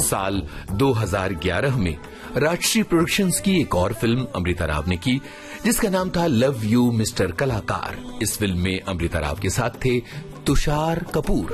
साल 2011 में राजश्री प्रोडक्शंस की एक और फिल्म अमृता राव ने की, जिसका नाम था लव यू मिस्टर कलाकार। इस फिल्म में अमृता राव के साथ थे तुषार कपूर।